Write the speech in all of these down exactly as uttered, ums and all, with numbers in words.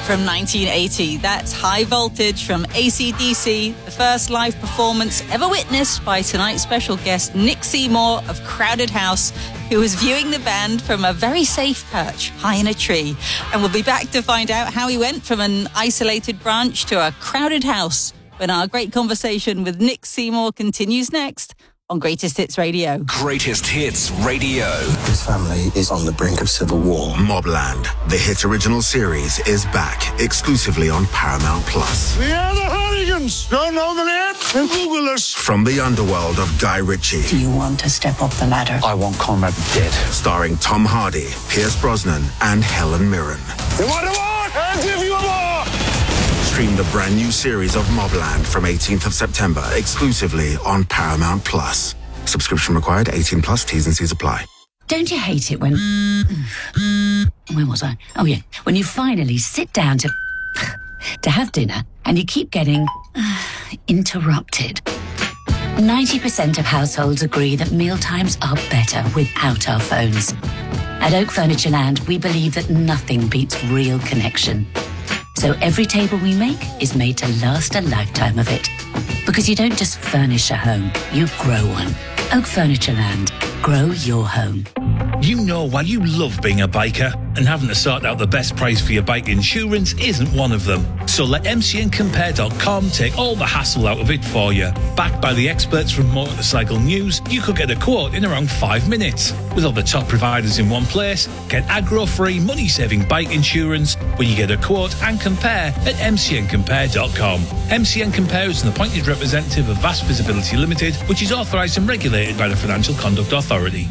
from nineteen eighty. That's High Voltage from A C D C, the first live performance ever witnessed by tonight's special guest, Nick Seymour of Crowded House, who was viewing the band from a very safe perch high in a tree. And we'll be back to find out how he went from an isolated branch to a crowded house when our great conversation with Nick Seymour continues next on Greatest Hits Radio. Greatest Hits Radio. This family is on the brink of civil war. Mobland, the hit original series, is back exclusively on Paramount Plus. We are the Hooligans. Don't know the name? Then Google us. From the underworld of Guy Ritchie. Do you want to step up the ladder? I want Conrad dead. Starring Tom Hardy, Pierce Brosnan, and Helen Mirren. You want a war? I'll give you a war. Stream the brand new series of Mobland from eighteenth of September exclusively on Paramount Plus. Subscription required, eighteen plus, T's and C's apply. Don't you hate it when... When was I? Oh, yeah. When you finally sit down to... to have dinner and you keep getting... interrupted. ninety percent of households agree that mealtimes are better without our phones. At Oak Furniture Land, we believe that nothing beats real connection. So every table we make is made to last a lifetime of it. Because you don't just furnish a home, you grow one. Oak Furniture Land. Grow your home. You know why you love being a biker, and having to sort out the best price for your bike insurance isn't one of them. So let M C N Compare dot com take all the hassle out of it for you. Backed by the experts from Motorcycle News, you could get a quote in around five minutes. With all the top providers in one place, get aggro-free, money-saving bike insurance when you get a quote and compare at M C N Compare dot com. M C N Compare is an appointed representative of Vast Visibility Limited, which is authorised and regulated by the Financial Conduct Authority.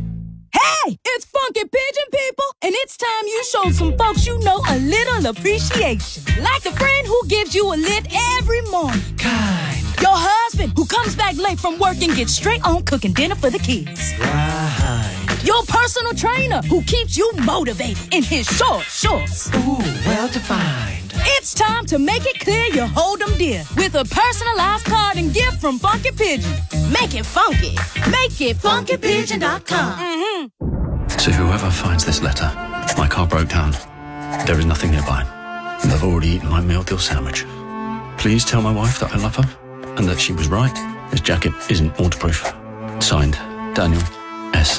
Hey, it's Funky Pigeon, people, and it's time you showed some folks you know a little appreciation. Like the friend who gives you a lift every morning. Kind. Your husband who comes back late from work and gets straight on cooking dinner for the kids. Right. Your personal trainer who keeps you motivated in his short shorts. Ooh, well defined. It's time to make it clear you hold them dear with a personalized card and gift from Funky Pigeon. Make it funky. Make it funky pigeon dot com. Mm-hmm. To whoever finds this letter, my car broke down. There is nothing nearby, and I've already eaten my meal deal sandwich. Please tell my wife that I love her and that she was right. This jacket isn't waterproof. Signed, Daniel S.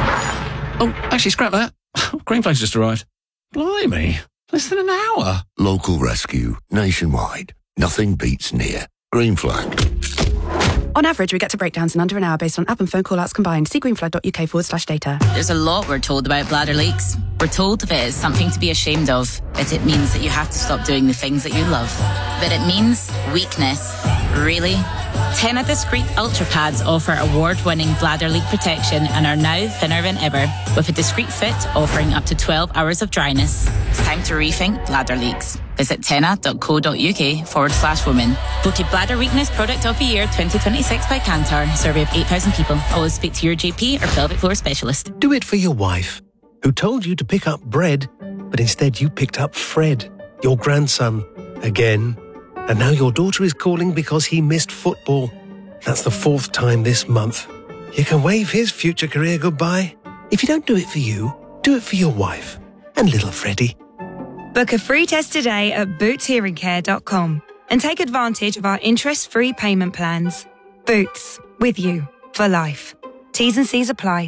Oh, actually, scrap that. Green Flag's just arrived. Blimey, less than an hour. Local rescue, nationwide. Nothing beats near. Green Flag. On average, we get to breakdowns in under an hour based on app and phone call-outs combined. See greenflag.uk forward slash data. There's a lot we're told about bladder leaks. We're told that it's something to be ashamed of, that it means that you have to stop doing the things that you love. That it means weakness. Really? Tena Discreet Ultra Pads offer award-winning bladder leak protection and are now thinner than ever, with a discreet fit offering up to twelve hours of dryness. It's time to rethink bladder leaks. Visit tena.co.uk forward slash women. Voted Bladder Weakness Product of the Year twenty twenty-six by Kantar. Survey of eight thousand people. Always speak to your G P or pelvic floor specialist. Do it for your wife, who told you to pick up bread, but instead you picked up Fred, your grandson, again. And now your daughter is calling because he missed football. That's the fourth time this month. You can wave his future career goodbye. If you don't do it for you, do it for your wife and little Freddie. Book a free test today at boots hearing care dot com and take advantage of our interest-free payment plans. Boots, with you for life. T's and C's apply.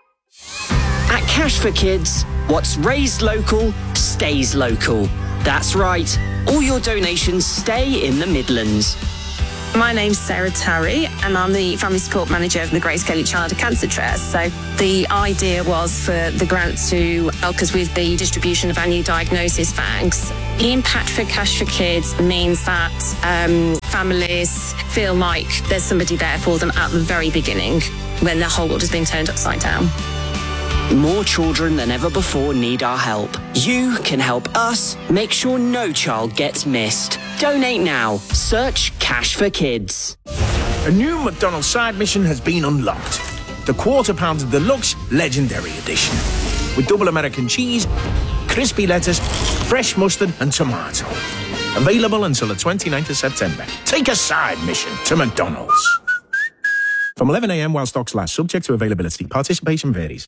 At Cash for Kids, what's raised local stays local. That's right. All your donations stay in the Midlands. My name's Sarah Tarry and I'm the Family Support Manager of the Grace Kelly Childhood Cancer Trust. So the idea was for the grant to help us with the distribution of our new diagnosis bags. The impact for Cash for Kids means that um, families feel like there's somebody there for them at the very beginning when their whole world has been turned upside down. More children than ever before need our help. You can help us make sure no child gets missed. Donate now. Search Cash for Kids. A new McDonald's side mission has been unlocked. The Quarter Pounder Deluxe Legendary Edition. With double American cheese, crispy lettuce, fresh mustard and tomato. Available until the twenty-ninth of September. Take a side mission to McDonald's. From eleven a.m. while stocks last, subject to availability. Participation varies.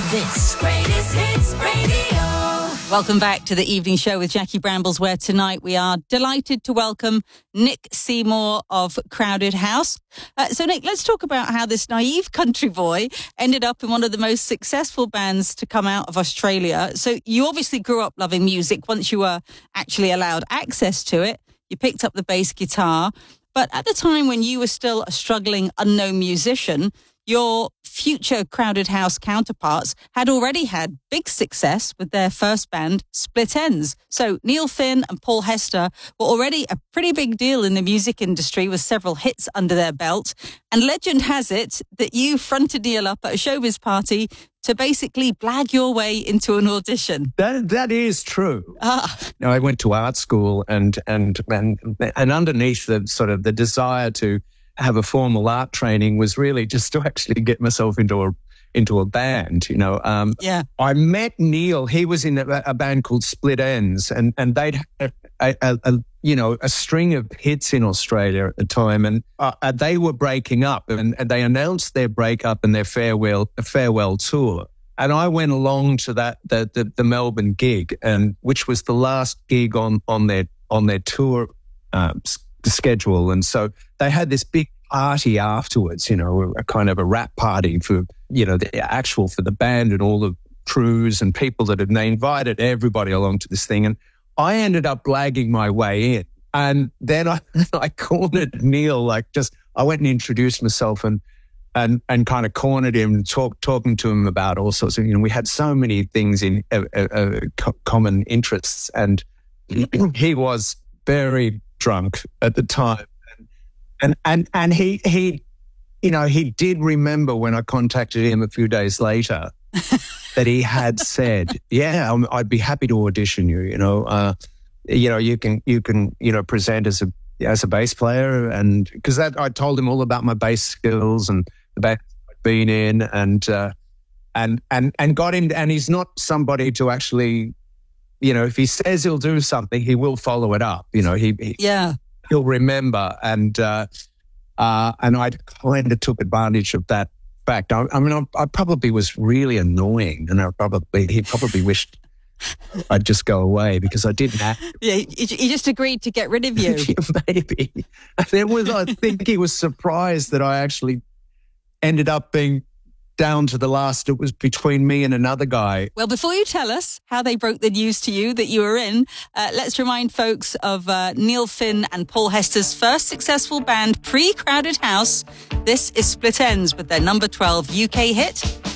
This Greatest Hits Radio. Welcome back to the evening show with Jackie Brambles, where tonight we are delighted to welcome Nick Seymour of Crowded House. Uh, so, Nick, let's talk about how this naive country boy ended up in one of the most successful bands to come out of Australia. So you obviously grew up loving music once you were actually allowed access to it. You picked up the bass guitar. But at the time when you were still a struggling unknown musician, your future Crowded House counterparts had already had big success with their first band, Split Enz. So Neil Finn and Paul Hester were already a pretty big deal in the music industry with several hits under their belt. And legend has it that you fronted Neil up at a showbiz party to basically blag your way into an audition. That that is true. Ah. Now, I went to art school, and and and and underneath the sort of the desire to have a formal art training was really just to actually get myself into a into a band. You know, um, yeah. I met Neil. He was in a, a band called Split Enz, and and they'd had a, a, a you know a string of hits in Australia at the time, and uh, they were breaking up, and, and they announced their breakup and their farewell farewell tour. And I went along to that the the, the Melbourne gig, and which was the last gig on on their on their tour um, schedule, and so they had this big party afterwards, you know, a kind of a rap party for, you know, the actual for the band and all the crews and people that had, they invited everybody along to this thing. And I ended up blagging my way in. And then I, I cornered Neil, like just, I went and introduced myself and, and, and kind of cornered him, talk, talking to him about all sorts of, you know, we had so many things in uh, uh, co- common interests. And he was very drunk at the time. And, and, and he, he, you know, he did remember when I contacted him a few days later that he had said, yeah, I'm, I'd be happy to audition you, you know, uh, you know, you can, you can, you know, present as a, as a bass player. And because that, I told him all about my bass skills and the band I'd been in, and, uh, and, and, and got him, and he's not somebody to actually, you know, if he says he'll do something, he will follow it up, you know, he, he yeah. he'll remember, and uh, uh, and I kind of took advantage of that fact. I, I mean, I, I probably was really annoying, and I probably he probably wished I'd just go away because I didn't have to. Yeah, he, he just agreed to get rid of you. Maybe. There was, I think he was surprised that I actually ended up being down to the last. It was between me and another guy. Well, before you tell us how they broke the news to you that you were in, uh, let's remind folks of uh, Neil Finn and Paul Hester's first successful band pre-Crowded House. This is Split Enz with their number twelve U K hit,